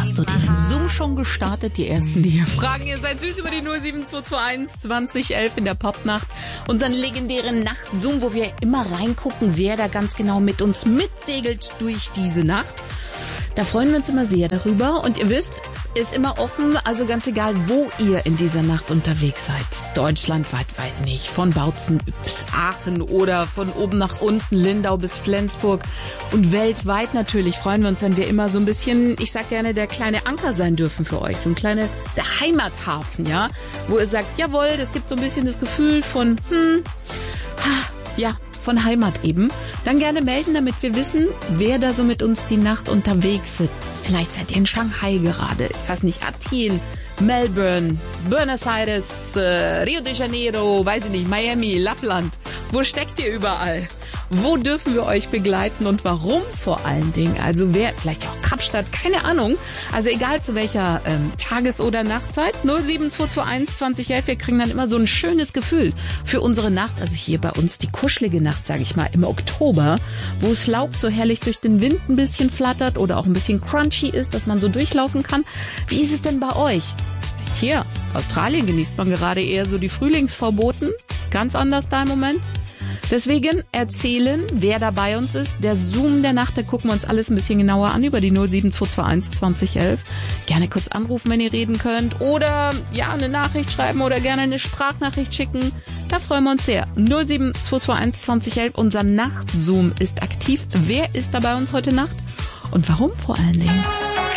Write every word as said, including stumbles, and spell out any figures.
Hast du den Zoom schon gestartet? Die ersten, die hier fragen. Ihr seid süß über die null sieben zwei zwei eins zwanzig elf in der Popnacht. Unseren legendären Nacht-Zoom, wo wir immer reingucken, wer da ganz genau mit uns mitsegelt durch diese Nacht. Da freuen wir uns immer sehr darüber. Und ihr wisst, ist immer offen, also ganz egal, wo ihr in dieser Nacht unterwegs seid. Deutschlandweit, weiß nicht, von Bautzen bis Aachen oder von oben nach unten, Lindau bis Flensburg. Und weltweit natürlich freuen wir uns, wenn wir immer so ein bisschen, ich sag gerne, der kleine Anker sein dürfen für euch. So ein kleiner, der Heimathafen, ja, wo ihr sagt, jawohl, das gibt so ein bisschen das Gefühl von, hm, ja, von Heimat eben. Dann gerne melden, damit wir wissen, wer da so mit uns die Nacht unterwegs ist. Vielleicht seid ihr in Shanghai gerade, ich weiß nicht, Athen, Melbourne, Buenos Aires, äh, Rio de Janeiro, weiß ich nicht, Miami, Lappland. Wo steckt ihr überall? Wo dürfen wir euch begleiten und warum vor allen Dingen? Also wer, vielleicht auch Kapstadt, keine Ahnung. Also egal zu welcher ähm, Tages- oder Nachtzeit. null sieben zwei zwei eins zwanzig elf. Wir kriegen dann immer so ein schönes Gefühl für unsere Nacht. Also hier bei uns die kuschelige Nacht, sage ich mal, im Oktober, wo das Laub so herrlich durch den Wind ein bisschen flattert oder auch ein bisschen crunchy ist, dass man so durchlaufen kann. Wie ist es denn bei euch? Hier, Australien genießt man gerade eher so die Frühlingsvorboten. Ist ganz anders da im Moment. Deswegen erzählen, wer da bei uns ist. Der Zoom der Nacht, da gucken wir uns alles ein bisschen genauer an über die null sieben zwei zwei eins zwanzig elf. Gerne kurz anrufen, wenn ihr reden könnt. Oder ja, eine Nachricht schreiben oder gerne eine Sprachnachricht schicken. Da freuen wir uns sehr. null sieben zwei zwei eins zwanzig elf. Unser Nacht-Zoom ist aktiv. Wer ist da bei uns heute Nacht? Und warum vor allen Dingen?